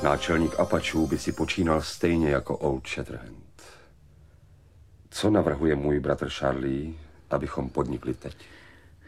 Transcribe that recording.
Náčelník Apačů by si počínal stejně jako Old Shatterhand. Co navrhuje můj bratr Charlie, abychom podnikli teď?